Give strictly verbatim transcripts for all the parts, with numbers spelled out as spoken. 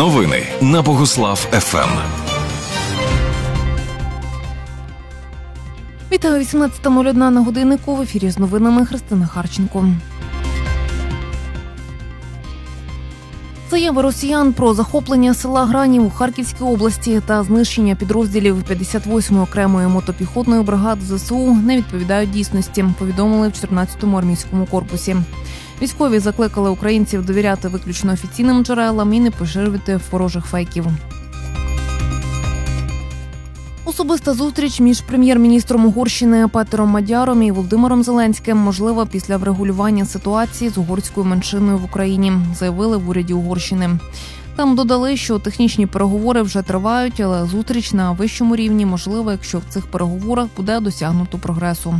Новини на Богуслав еф ем. Вітаю, вісімнадцята нуль одна на годиннику. В ефірі з новинами Христина Харченко. Заяви росіян про захоплення села Гранів у Харківській області та знищення підрозділів п'ятдесят восьмої окремої мотопіхотної бригади зе се у не відповідають дійсності, повідомили в чотирнадцятому армійському корпусі. Військові закликали українців довіряти виключно офіційним джерелам і не поширювати ворожих фейків. Особиста зустріч між прем'єр-міністром Угорщини Петером Мадяром і Володимиром Зеленським можлива після врегулювання ситуації з угорською меншиною в Україні, заявили в уряді Угорщини. Там додали, що технічні переговори вже тривають, але зустріч на вищому рівні можлива, якщо в цих переговорах буде досягнуто прогресу.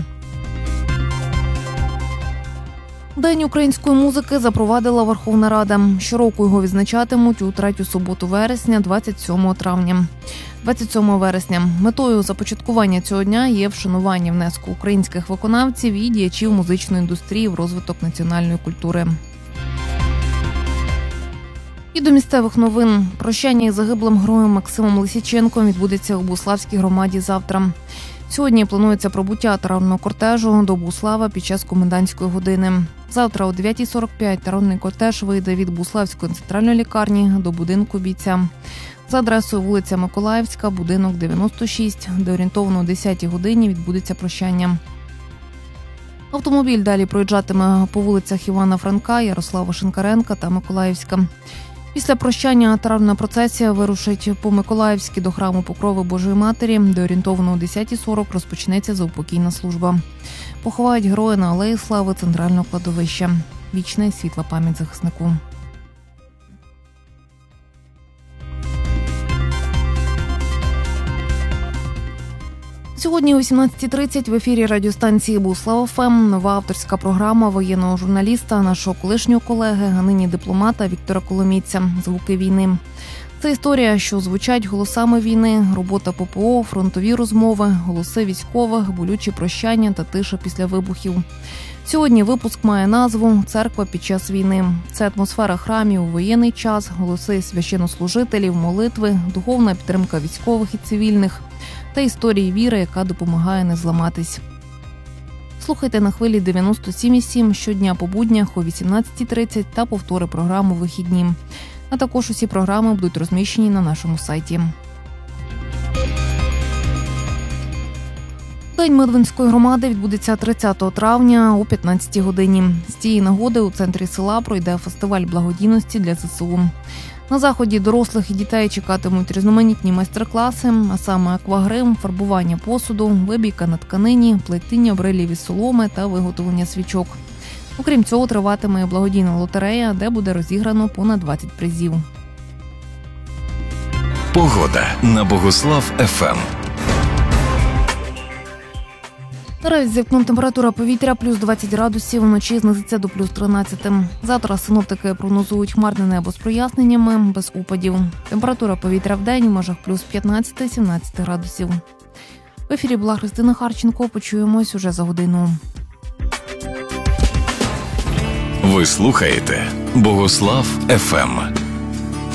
День української музики запровадила Верховна Рада. Щороку його відзначатимуть у третю суботу вересня, двадцять сьомого травня. двадцять сьомого вересня. Метою започаткування цього дня є вшанування внеску українських виконавців і діячів музичної індустрії в розвиток національної культури. І до місцевих новин. Прощання із загиблим героєм Максимом Лисиченком відбудеться у Буславській громаді завтра. Сьогодні планується пробуття траурного кортежу до Буслава під час комендантської години. Завтра о дев'ятій сорок п'ять траурний кортеж вийде від Буславської центральної лікарні до будинку бійця. За адресою вулиця Миколаївська, будинок дев'яносто шість, де орієнтовно о десятій годині відбудеться прощання. Автомобіль далі проїжджатиме по вулицях Івана Франка, Ярослава Шинкаренка та Миколаївська. Після прощання траурна процесія вирушить по Миколаївській до храму Покрови Божої Матері, де орієнтовно о десятій сорок розпочнеться заупокійна служба. Поховають героя на Алеї Слави центрального кладовища. Вічна і світла пам'ять захиснику. Сьогодні о вісімнадцятій тридцять в ефірі радіостанції Богуслав еф ем нова авторська програма воєнного журналіста, нашого колишнього колеги, а нині дипломата Віктора Коломійця «Звуки війни». Це історія, що звучать голосами війни, робота пе пе о, фронтові розмови, голоси військових, болючі прощання та тиша після вибухів. Сьогодні випуск має назву «Церква під час війни». Це атмосфера храмів у воєнний час, голоси священнослужителів, молитви, духовна підтримка військових і цивільних та історії віри, яка допомагає не зламатись. Слухайте на хвилі дев'яносто сім і сім щодня по буднях о вісімнадцятій тридцять та повтори програми «Вихідні». А також усі програми будуть розміщені на нашому сайті. День Медвинської громади відбудеться тридцятого травня о п'ятнадцятій годині. З цієї нагоди у центрі села пройде фестиваль благодійності для зе се у. На заході дорослих і дітей чекатимуть різноманітні майстер-класи, а саме аквагрим, фарбування посуду, вибійка на тканині, плетіння брилів із соломи та виготовлення свічок. Окрім цього, триватиме благодійна лотерея, де буде розіграно понад двадцять призів. Погода на Богуслав еф ем. Наразі за вікном температура повітря плюс двадцять градусів, вночі знизиться до плюс тринадцять. Завтра синоптики прогнозують хмарне небо з проясненнями, без опадів. Температура повітря в день в межах плюс п'ятнадцять - сімнадцять градусів. В ефірі була Христина Харченко. Почуємось уже за годину. Ви слухаєте Богуслав еф ем.